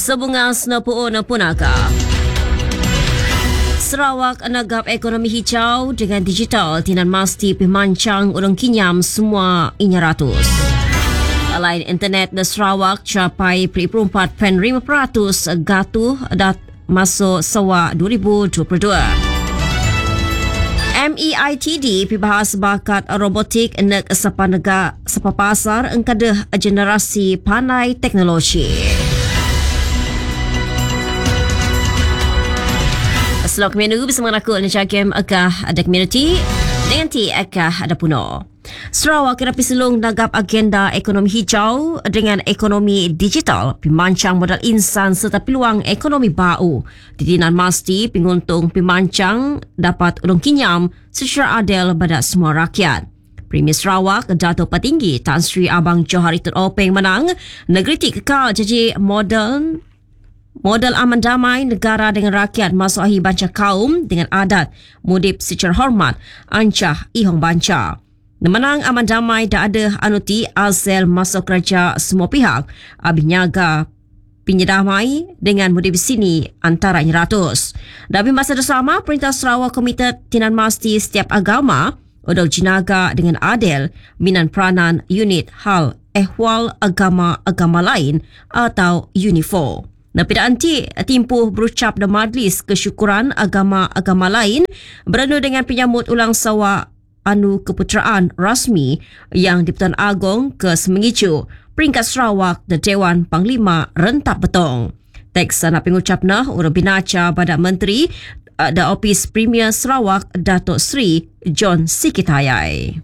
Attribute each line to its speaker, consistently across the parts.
Speaker 1: Sebunga senapuun punaka. Sarawak negap ekonomi hijau dengan digital tinan masti pemancang urang kinyam semua inya ratus. Lain internet di Sarawak capai 4.5% gatuh dat masuk sewa 2022. MEITD pibahas bakat robotik nek sepapasar engkadah generasi pandai teknologi. Selok menu bersama aku Nisha Game Akah ada community dengan ti Akah ada puno. Sarawak kira pisulung nagap agenda ekonomi hijau dengan ekonomi digital, pimancang modal insan serta peluang ekonomi baru. Titinan masti penguntung pimancang dapat ulung kinyam secara adil pada semua rakyat. Premier Sarawak Dato' Petinggi Tan Sri Abang Johari Tun Openg menang negeri ti kekal jadi modal aman damai negara dengan rakyat masuk akhir banca kaum dengan adat mudip secara hormat ancah ihong banca. Menang aman damai dah ada anuti asal masuk kerja semua pihak abih nyaga penyedamai dengan mudip sini antara ratus. Dalam masa bersama Perintah Sarawak Komited Tinan Masti setiap agama untuk jinaga dengan adil minan peranan unit hal ehwal agama lain atau UNIFO. Napida anti timpuh berucap dan majlis kesyukuran agama lain beranu dengan penyambut ulang sawa anu keputeraan rasmi yang di-Pertuan Agong ke Semengicu peringkat Sarawak dan Dewan Panglima Rentap Betong. Teks nak pengucapna urang binaca pada Menteri da Opis Premier Sarawak Datuk Sri John Sikithayai.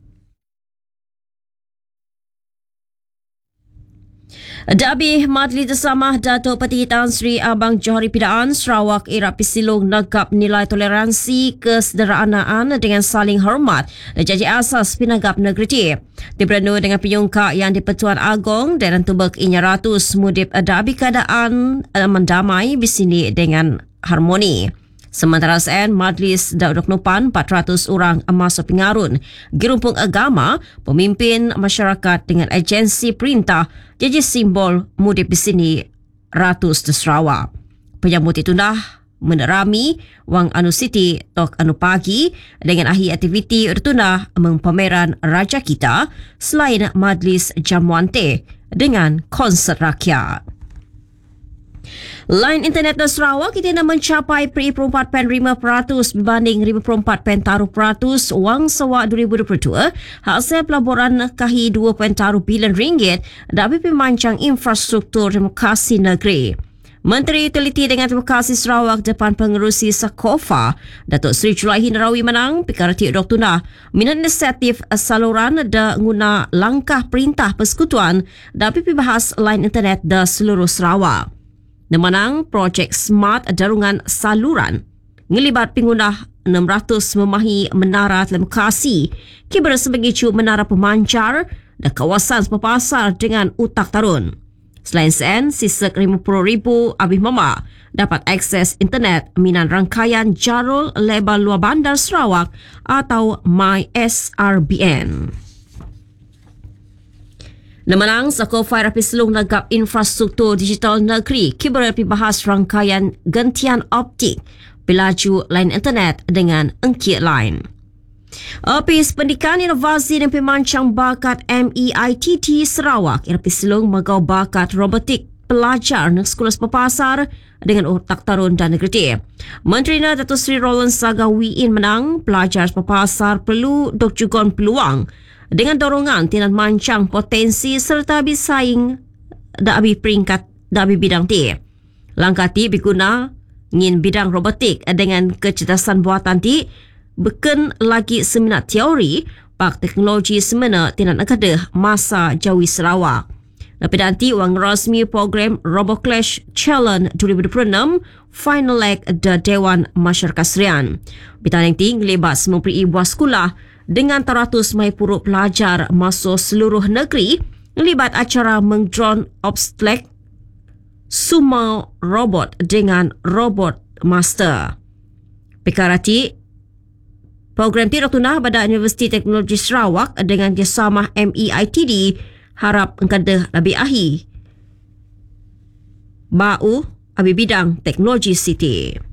Speaker 1: Dabih Majlis Tersamah Dato' Petinggi Tan Sri Abang Johari Pidaan Sarawak era pisilung nagap nilai toleransi kesederhanaan dengan saling hormat dan janji asas pinagap negeri ti. Diberanu dengan penyungka yang di-Pertuan Agong dan tubek inya ratus mudip dabi keadaan mendamai bisini dengan harmoni. Sementara sen, Majlis Daudok Nupan 400 orang masuk pengarun, gerumpung agama, pemimpin masyarakat dengan agensi perintah jadi simbol mudip di sini ratus di Sarawak. Penyambut itu dah menerami wang anu siti tok anu pagi dengan akhir aktiviti ertuna pameran Raja Kita selain Majlis Jamuan Teh dengan konsert rakyat. Lain internet di Sarawak kita nak mencapai 4.5% berbanding 54.3% wang sewa 2022 hasil pelaburan kahi 2.3 bilion ringgit dari pemancang infrastruktur demokrasi negeri. Menteri Teliti dengan Demokrasi Sarawak depan pengerusi Sakofa Datuk Seri Julaihi Narawi menang perkara ti Dr. Nah minat inisiatif saluran da guna langkah perintah persekutuan dari pibahas lain internet da seluruh Sarawak. Menang projek smart darungan saluran ngelibat pengguna 600 memahi menara telekomunikasi kibra sebagai menara pemancar dan kawasan sepapasar dengan utak tarun. Selain sen, sisek 50,000 abih mama dapat akses internet minan rangkaian Jarul Lebar Luar Bandar Sarawak atau MySRBN. Menang Sakofa rapi selung nagap infrastruktur digital negeri kibra bahas rangkaian gentian optik pelaju lain internet dengan engkit lain. Opis Pendidikan Inovasi dan Pemancang Bakat MEITD Sarawak rapi selung magau bakat robotik pelajar di sekolah sepapasar dengan otak tarun dan negeri. Menteri Datuk Sri Roland Sagawiin menang pelajar sepapasar perlu dok jugon peluang dengan dorongan tinan mancang potensi serta bersaing dari peringkat dari bidang ti. Langkah ti berguna ngin bidang robotik dengan kecerdasan buatan ti beken lagi seminar teori pak teknologi semena tinan akadah masa Jawi Sarawak. Tapi nanti wang rasmi program RoboClash Challenge 2026 final leg da Dewan Masyarakat Serian. Bidang ti ngelibas memberi buah sekolah dengan 100 mai puruk pelajar masuk seluruh negeri melibat acara meng-drone obstacle sumo robot dengan robot master. Perkara ti program ti Dr. pada Universiti Teknologi Sarawak dengan kerjasama MEITD harap engkadah lebih akhir bau abi bidang teknologi Siti.